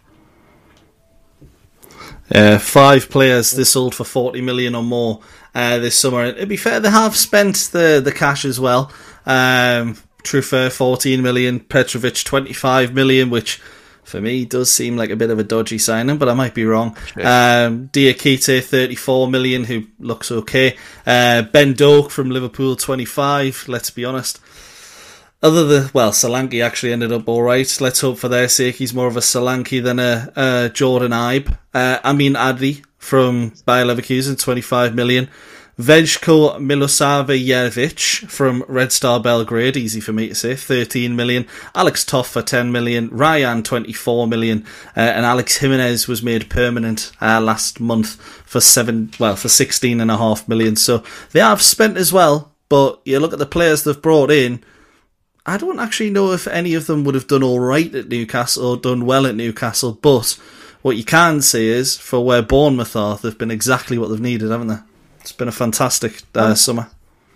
Uh, five players they sold for forty million or more uh, this summer. To be fair, they have spent the, the cash as well. Um, Truffert fourteen million, Petrovic twenty-five million, which for me does seem like a bit of a dodgy signing, but I might be wrong. Yeah. Um, Diakite thirty-four million, who looks okay. Uh, Ben Doak from Liverpool twenty-five. Let's be honest. Other than, well, Solanke actually ended up alright. Let's hope for their sake he's more of a Solanke than a, a Jordan Ibe. Uh, Amin Adli from Bayer Leverkusen, twenty-five million. Vejko Milosavljevic from Red Star Belgrade, easy for me to say, thirteen million. Alex Toff for ten million. Ryan, twenty-four million. Uh, and Alex Jimenez was made permanent uh, last month for seven, well, for sixteen and a half million. So they have spent as well, but you look at the players they've brought in, I don't actually know if any of them would have done all right at Newcastle or done well at Newcastle, but what you can say is, for where Bournemouth are, they've been exactly what they've needed, haven't they? It's been a fantastic uh, oh. summer.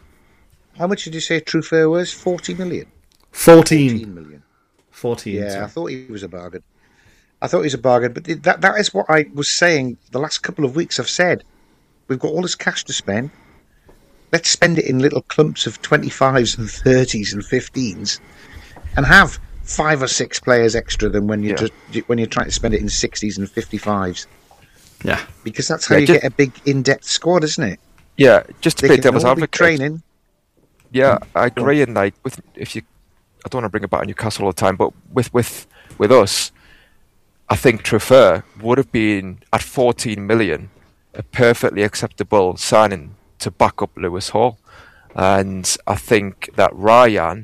How much did you say Truffert was? forty million? fourteen. fourteen million. fourteen. Yeah, sorry. I thought he was a bargain. I thought he was a bargain, but that that is what I was saying the last couple of weeks. I've said, we've got all this cash to spend. Let's spend it in little clumps of twenty-fives and thirties and fifteens, and have five or six players extra than when you Yeah. just when you're trying to spend it in sixties and fifty-fives. Yeah, because that's how Yeah, you just- get a big in-depth squad, isn't it? Yeah, just to They play can devil's all be advocate. training. Yeah, I agree. And like, with if you, I don't want to bring it back to Newcastle all the time, but with with with us, I think Truffert would have been at fourteen million a perfectly acceptable signing to back up Lewis Hall, and I think that Ryan,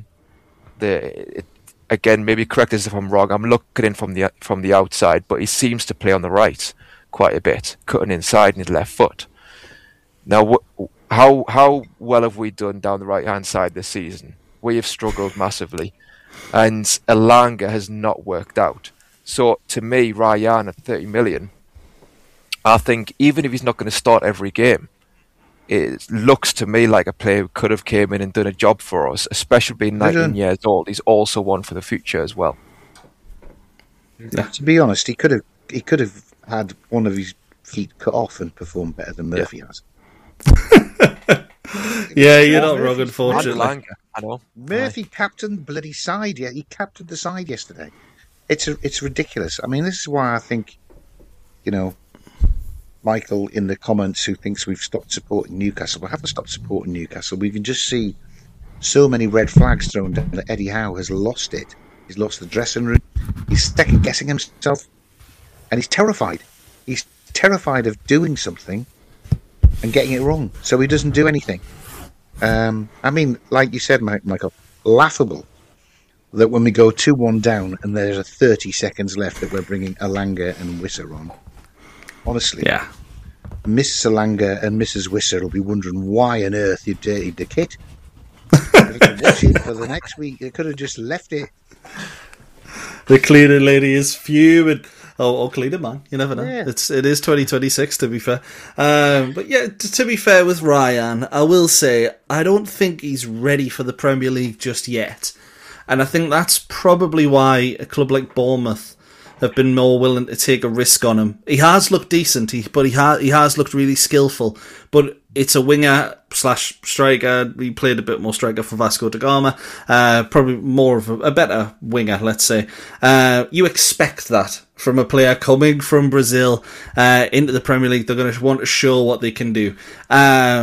the it, again, maybe correct us if I'm wrong. I'm looking in from the from the outside, but he seems to play on the right quite a bit, cutting inside in his left foot. Now, wh- how how well have we done down the right hand side this season? We have struggled massively, and Elanga has not worked out. So, to me, Ryan at thirty million, I think even if he's not going to start every game, it looks to me like a player who could have came in and done a job for us, especially being nineteen years old. He's also one for the future as well. Yeah. To be honest, he could have he could have had one of his feet cut off and performed better than Murphy Yeah. has. yeah, you're not Murphy's wrong, unfortunately. Elanga, I know. Murphy captained the bloody side. Yeah, he captained the side yesterday. It's a, it's ridiculous. I mean, this is why I think, you know, Michael in the comments who thinks we've stopped supporting Newcastle. We haven't stopped supporting Newcastle. We can just see so many red flags thrown down that Eddie Howe has lost it. He's lost the dressing room. He's second guessing himself, and he's terrified. He's terrified of doing something and getting it wrong, so he doesn't do anything. Um, I mean, like you said, Michael, laughable that when we go two one down and there's a thirty seconds left that we're bringing Elanga and Wisser on. Honestly, Yeah. Missus Elanga and Missus Wisser will be wondering why on earth you dirtied the kit. They can watch it for the next week. They could have just left it. The cleaning lady is fuming. Oh, or cleaner man, you never know. Yeah. It's it is twenty twenty-six to be fair. Um, but yeah, t- to be fair with Ryan, I will say I don't think he's ready for the Premier League just yet, and I think that's probably why a club like Bournemouth have been more willing to take a risk on him. He has looked decent, he, but he has he has looked really skillful. But it's a winger slash striker. He played a bit more striker for Vasco da Gama. Uh, probably more of a, a better winger, let's say. Uh, you expect that from a player coming from Brazil uh, into the Premier League. They're going to want to show what they can do. Um,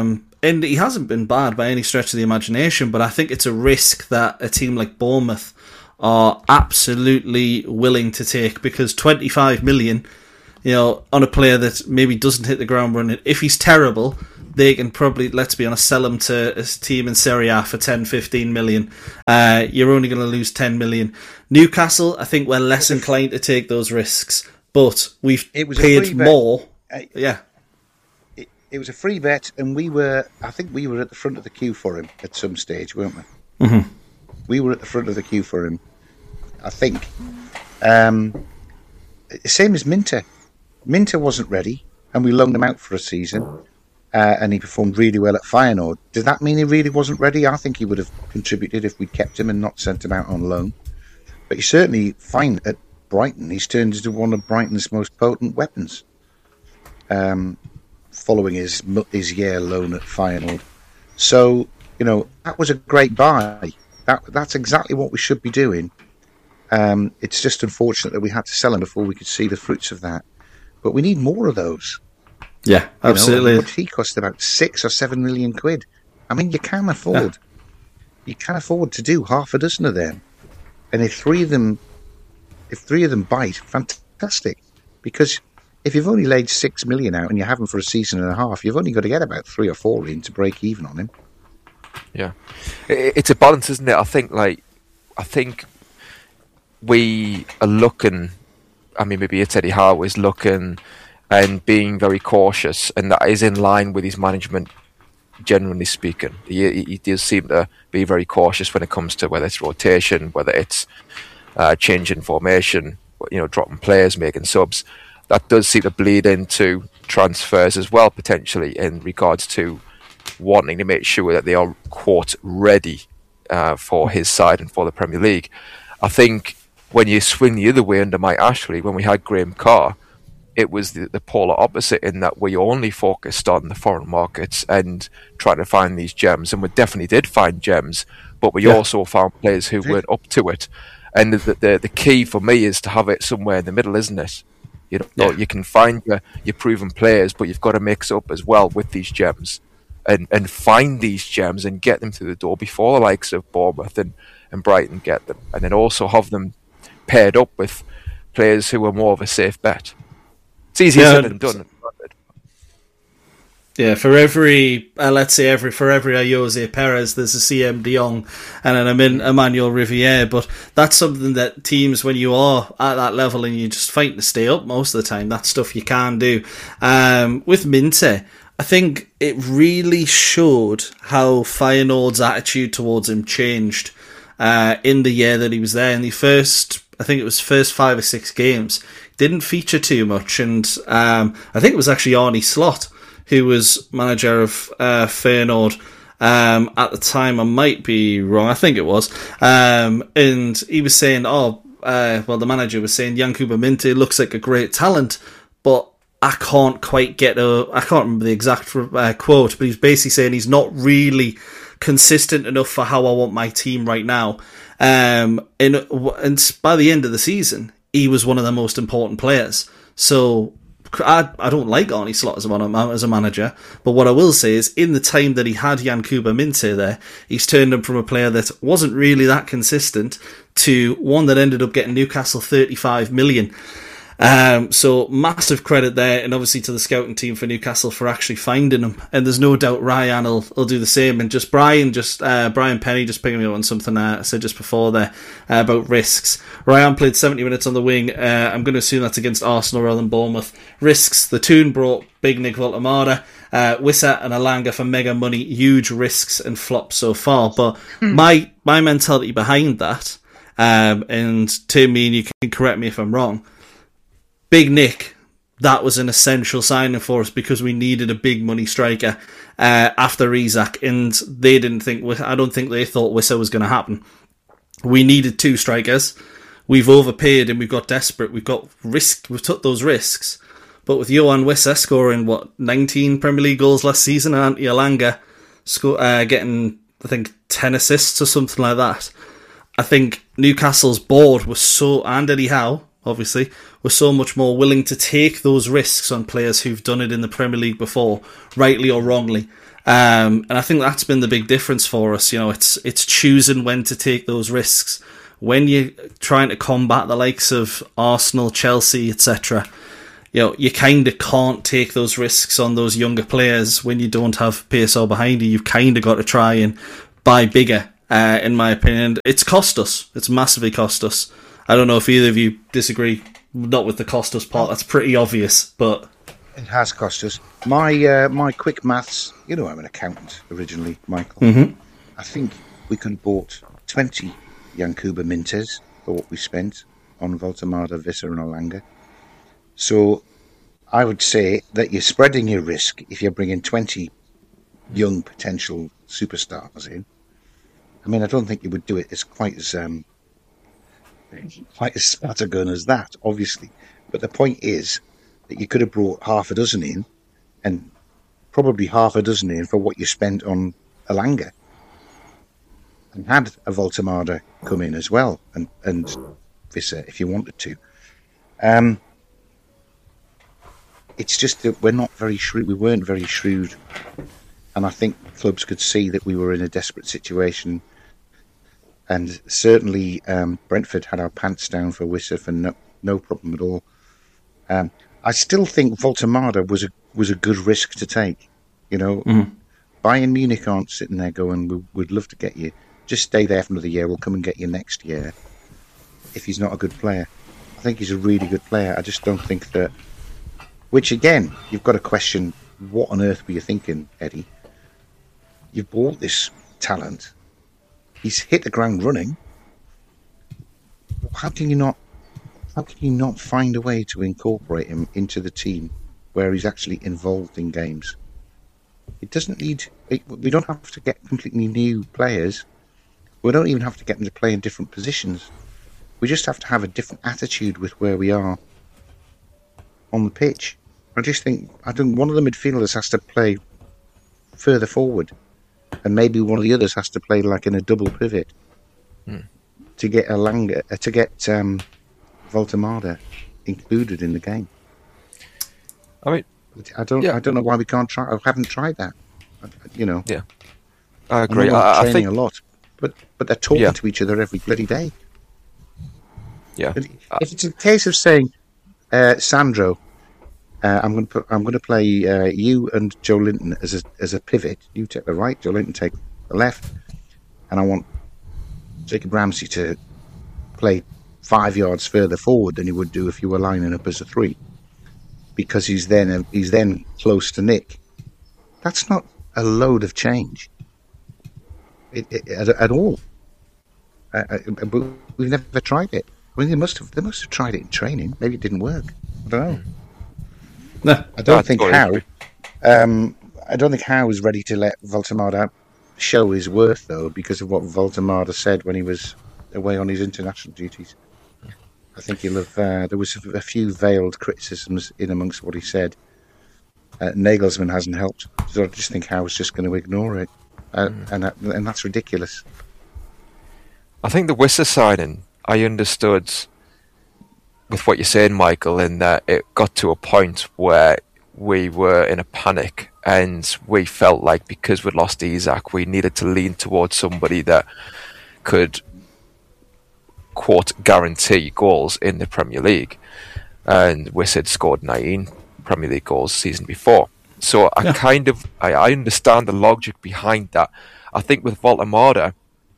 and he hasn't been bad by any stretch of the imagination, but I think it's a risk that a team like Bournemouth are absolutely willing to take, because twenty-five million, you know, on a player that maybe doesn't hit the ground running, if he's terrible, they can probably, let's be honest, sell him to a team in Serie A for ten, fifteen million. Uh, you're only going to lose ten million. Newcastle, I think we're less inclined to take those risks, but we've it was paid more. I, yeah. It, it was a free bet, and we were, I think we were at the front of the queue for him at some stage, weren't we? Mm-hmm. We were at the front of the queue for him, I think. Um, same as Minter. Minter wasn't ready, and we loaned him out for a season, uh, and he performed really well at Feyenoord. Does that mean he really wasn't ready? I think he would have contributed if we'd kept him and not sent him out on loan. But he's certainly fine at Brighton. He's turned into one of Brighton's most potent weapons, um, following his his year loan at Feyenoord. So, you know, that was a great buy. That That's exactly what we should be doing. Um, it's just unfortunate that we had to sell him before we could see the fruits of that. But we need more of those. Yeah, absolutely. You know, he cost about six or seven million quid. I mean, you can afford, yeah. you can afford to do half a dozen of them. And if three of them, if three of them bite, fantastic. Because if you've only laid six million out and you have him for a season and a half, you've only got to get about three or four in to break even on him. Yeah, it's a balance, isn't it? I think, like, I think we are looking. I mean, maybe it's Eddie Howe is looking and being very cautious, and that is in line with his management. Generally speaking, he, he does seem to be very cautious when it comes to whether it's rotation, whether it's uh, changing formation, you know, dropping players, making subs. That does seem to bleed into transfers as well, potentially, in regards to wanting to make sure that they are, quote, ready uh, for his side and for the Premier League. I think when you swing the other way under Mike Ashley, when we had Graham Carr, it was the, the polar opposite, in that we only focused on the foreign markets and trying to find these gems. And we definitely did find gems, but we yeah. also found players who weren't up to it. And the, the the key for me is to have it somewhere in the middle, isn't it? You know, yeah. you can find your, your proven players, but you've got to mix up as well with these gems and, and find these gems and get them through the door before the likes of Bournemouth and, and Brighton get them. And then also have them paired up with players who are more of a safe bet. It's easier yeah, said than done. Yeah, for every, uh, let's say, every for every Jose Perez, there's a C M De Jong and an Emmanuel Riviere. But that's something that teams, when you are at that level and you just fight to stay up most of the time, that's stuff you can do. Um, with Minter, I think it really showed how Feyenoord's attitude towards him changed uh, in the year that he was there. In the first, I think it was first five or six games, didn't feature too much, and um, I think it was actually Arne Slot who was manager of uh, Feyenoord um, at the time. I might be wrong, I think it was, um, and he was saying, oh, uh, well, the manager was saying Yankuba Minter looks like a great talent, but I can't quite get a, I can't remember the exact uh, quote, but he's basically saying he's not really consistent enough for how I want my team right now. Um, and, and by the end of the season, he was one of the most important players. So I I don't like Arne Slot as a, as a manager, but what I will say is, in the time that he had Yankuba Minter there, he's turned him from a player that wasn't really that consistent to one that ended up getting Newcastle thirty-five million. Um, so massive credit there, and obviously to the scouting team for Newcastle for actually finding him. And there's no doubt Ryan will, will do the same. And just Brian, just uh, Brian Penny, just picking me up on something uh, I said just before there uh, about risks. Ryan played seventy minutes on the wing. Uh, I'm going to assume that's against Arsenal rather than Bournemouth. Risks: the Toon brought Big Nick Voltemada, uh, Wissa and Alanga for mega money. Huge risks and flops so far. But hmm. my my mentality behind that, um, and Tim, me and you can correct me if I'm wrong. Big Nick, that was an essential signing for us because we needed a big money striker uh, after Isak, and they didn't think. I don't think they thought Wissa was going to happen. We needed two strikers. We've overpaid and we've got desperate. We've got risk. We've took those risks, but with Johan Wissa scoring what nineteen Premier League goals last season, and Antti Alanga sco- uh, getting I think ten assists or something like that, I think Newcastle's board was so, and Eddie Howe, obviously, were so much more willing to take those risks on players who've done it in the Premier League before, rightly or wrongly. Um, and I think that's been the big difference for us. You know, it's it's choosing when to take those risks. When you're trying to combat the likes of Arsenal, Chelsea, et cetera, you know, you kind of can't take those risks on those younger players when you don't have P S O behind you. You've kind of got to try and buy bigger, uh, in my opinion. It's cost us. It's massively cost us. I don't know if either of you disagree. Not with the cost us part. That's pretty obvious, but... It has cost us. My uh, my quick maths, you know I'm an accountant originally, Michael. Mm-hmm. I think we could have bought twenty Yankuba Mintes for what we spent on Voltemada, Visser and Olanga. So I would say that you're spreading your risk if you're bringing twenty young potential superstars in. I mean, I don't think you would do it as quite as um, quite as scattergun as that, obviously. But the point is that you could have brought half a dozen in, and probably half a dozen in for what you spent on Olanga, and had a Voltemada come in as well, and and Visser if you wanted to. Um, it's just that we're not very shrewd. We weren't very shrewd, and I think clubs could see that we were in a desperate situation. And certainly, um, Brentford had our pants down for Visser for no, no problem at all. Um, I still think Voltemada was a was a good risk to take. You know, mm. Bayern Munich aren't sitting there going, we, "We'd love to get you. Just stay there for another year. We'll come and get you next year." If he's not a good player, I think he's a really good player. I just don't think that. Which again, you've got to question: what on earth were you thinking, Eddie? You've bought this talent. He's hit the ground running. How can you not? How can you not find a way to incorporate him into the team where he's actually involved in games? It doesn't need. It, we don't have to get completely new players. We don't even have to get them to play in different positions. We just have to have a different attitude with where we are on the pitch. I just think I think one of the midfielders has to play further forward, and maybe one of the others has to play like in a double pivot hmm. to get Olanga, uh, to get um, Voltemada included in the game. I mean, I don't, yeah. I don't know why we can't try. I haven't tried that. You know. Yeah, I agree. I, I, training I think a lot, but but they're talking yeah. to each other every bloody day. Yeah. If it's a case of saying, uh, Sandro, uh, I'm going to put, I'm going to play uh, you and Joe Linton as a as a pivot. You take the right, Joe Linton take the left, and I want Jacob Ramsey to play five yards further forward than he would do if you were lining up as a three, because he's then he's then close to Nick. That's not a load of change it, it, at, at all. Uh, but we've never tried it. I mean, they must have. They must have tried it in training. Maybe it didn't work. I don't know. No, I don't think Howe. Um, I don't think Howe is ready to let Voltemada show his worth, though, because of what Voltemada said when he was away on his international duties. I think he'll have. Uh, there was a, a few veiled criticisms in amongst what he said. Uh, Nagelsmann hasn't helped, so I just think Howe's just going to ignore it, uh, mm. and that, and that's ridiculous. I think the Visser signing, I understood with what you're saying, Michael, in that it got to a point where we were in a panic and we felt like because we'd lost Isak, we needed to lean towards somebody that could, quote, guarantee goals in the Premier League. And Visser had scored nineteen Premier League goals season before. So I yeah. kind of, I, I understand the logic behind that. I think with Voltemada,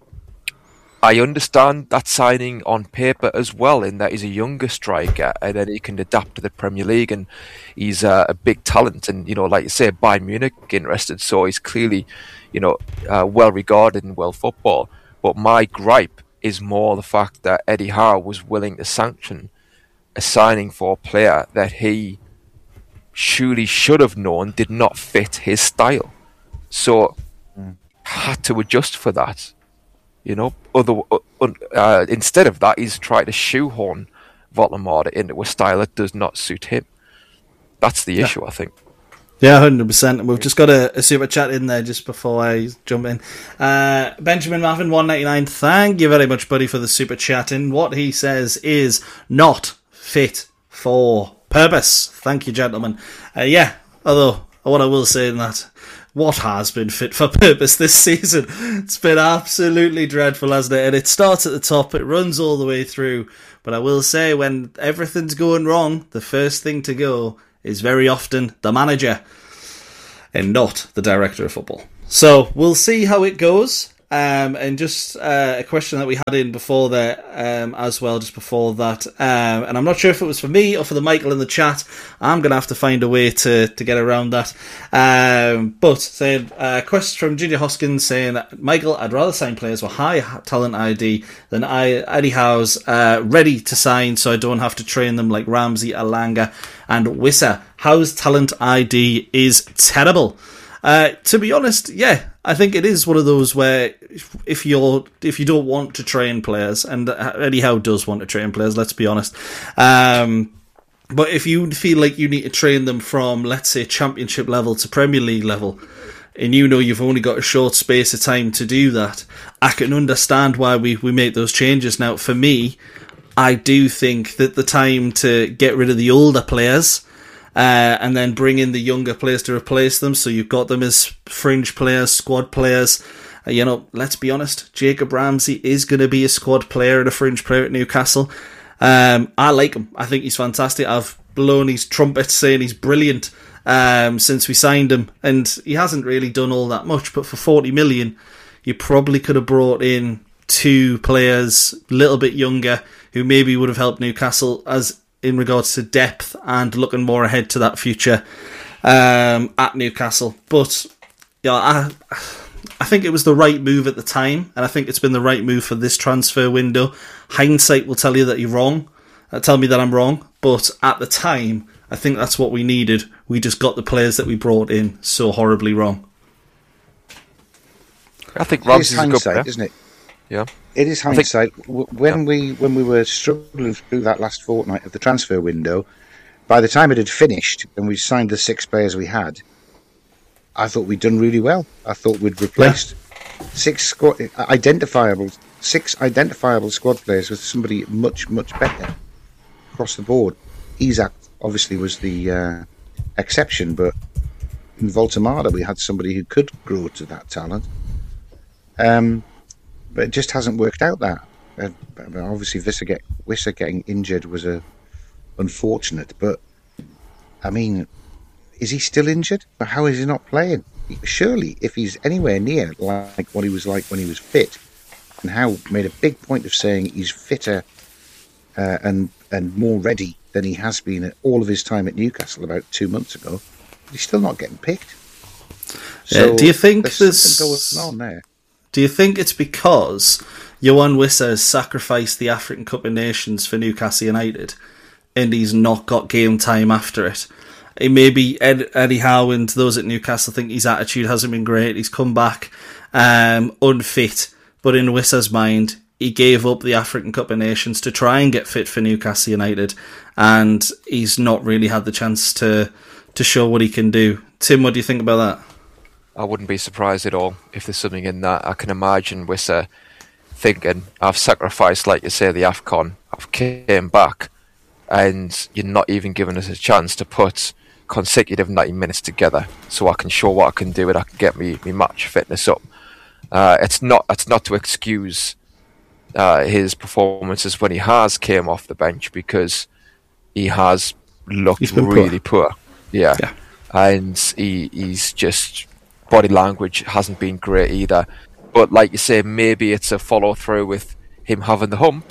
I understand that signing on paper as well, in that he's a younger striker and then he can adapt to the Premier League, and he's uh, a big talent. And, you know, like you say, Bayern Munich interested, so he's clearly, you know, uh, well regarded in world football. But my gripe is more the fact that Eddie Howe was willing to sanction a signing for a player that he surely should have known did not fit his style. So mm. had to adjust for that. You know, other uh, instead of that, he's tried to shoehorn Voltemada into a style that does not suit him. That's the issue, yeah. I think. Yeah, one hundred percent. We've just got a, a super chat in there just before I jump in. Uh, Benjamin Marvin, one ninety-nine, thank you very much, buddy, for the super chat in. What he says is not fit for purpose. Thank you, gentlemen. Uh, yeah, although what I will say in that, what has been fit for purpose this season? It's been absolutely dreadful, hasn't it? And it starts at the top, it runs all the way through. But I will say, when everything's going wrong, the first thing to go is very often the manager and not the director of football. So we'll see how it goes. Um, and just uh, a question that we had in before there um, as well, just before that. Um, and I'm not sure if it was for me or for the Michael in the chat. I'm going to have to find a way to, to get around that. Um, but saying, uh, question from Junior Hoskins saying, Michael, I'd rather sign players with high talent I D than I, Eddie Howe's uh, ready to sign, so I don't have to train them like Ramsey, Alanga and Wissa. Howe's talent I D is terrible. Uh, to be honest, yeah, I think it is one of those where if you're if you don't want to train players, and Eddie Howe does want to train players, let's be honest. Um, but if you feel like you need to train them from, let's say, Championship level to Premier League level, and you know you've only got a short space of time to do that, I can understand why we, we make those changes. Now, for me, I do think that the time to get rid of the older players Uh, and then bring in the younger players to replace them, so you've got them as fringe players, squad players. Uh, you know, let's be honest, Jacob Ramsey is going to be a squad player and a fringe player at Newcastle. Um, I like him. I think he's fantastic. I've blown his trumpet saying he's brilliant um, since we signed him, and he hasn't really done all that much, but for forty million, you probably could have brought in two players a little bit younger who maybe would have helped Newcastle as in regards to depth and looking more ahead to that future um, at Newcastle. But yeah, I I think it was the right move at the time, and I think it's been the right move for this transfer window. Hindsight will tell you that you're wrong, uh, tell me that I'm wrong, but at the time, I think that's what we needed. We just got the players that we brought in so horribly wrong. I think Ramsey's a good player, isn't it? Yeah. It is hindsight. Think, when yeah. we when we were struggling through that last fortnight of the transfer window, by the time it had finished and we signed the six players we had, I thought we'd done really well. I thought we'd replaced yeah. six squad identifiable six identifiable squad players with somebody much much better across the board. Isak obviously was the uh, exception, but in Voltemada we had somebody who could grow to that talent. Um. But it just hasn't worked out that. Uh, obviously, Wissa, get, Wissa getting injured was a unfortunate. But, I mean, is he still injured? But how is he not playing? Surely, if he's anywhere near like what he was like when he was fit, and Howe made a big point of saying he's fitter uh, and, and more ready than he has been at all of his time at Newcastle about two months ago, he's still not getting picked. So uh, do you think there's there's something going on there? Do you think it's because Yoane Wissa has sacrificed the African Cup of Nations for Newcastle United and he's not got game time after it? It maybe Ed, Eddie Howe and those at Newcastle think his attitude hasn't been great. He's come back um, unfit, but in Wissa's mind, he gave up the African Cup of Nations to try and get fit for Newcastle United, and he's not really had the chance to to show what he can do. Tim, what do you think about that? I wouldn't be surprised at all if there's something in that. I can imagine Wissa thinking, I've sacrificed, like you say, the AFCON, I've came back, and you're not even giving us a chance to put consecutive ninety minutes together so I can show what I can do and I can get me, me match fitness up. Uh, it's not it's not to excuse uh, his performances when he has came off the bench, because he has looked really poor. poor. Yeah. yeah. And he he's just... body language hasn't been great either. But like you say, maybe it's a follow-through with him having the hump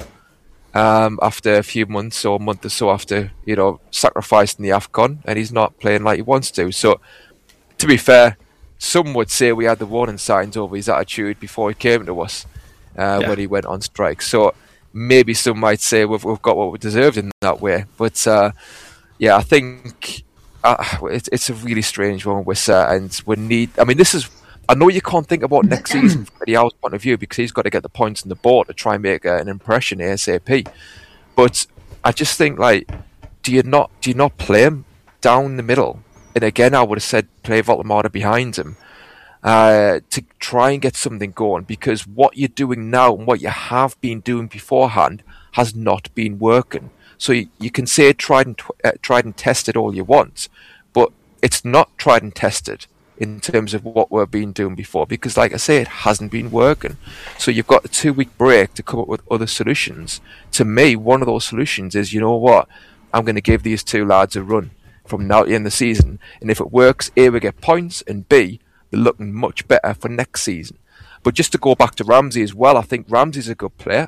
um, after a few months or a month or so after, you know, sacrificing the AFCON, and he's not playing like he wants to. So, to be fair, some would say we had the warning signs over his attitude before he came to us uh, yeah. when he went on strike. So, maybe some might say we've, we've got what we deserved in that way. But, uh, yeah, I think... Uh, it's it's a really strange one with Wissa, and we need. I mean, this is. I know you can't think about next season from Eddie Howe's point of view, because he's got to get the points on the board to try and make uh, an impression ASAP. But I just think, like, do you not do you not play him down the middle? And again, I would have said play Voltemada behind him uh, to try and get something going, because what you're doing now and what you have been doing beforehand has not been working. So you, you can say tried and, uh, tried and tested all you want, but it's not tried and tested in terms of what we've been doing before, because like I say, it hasn't been working. So you've got a two week break to come up with other solutions. To me, one of those solutions is, you know what, I'm going to give these two lads a run from now to the end of the season, and if it works, A, we get points, and B, they're looking much better for next season. But just to go back to Ramsey as well, I think Ramsey's a good player.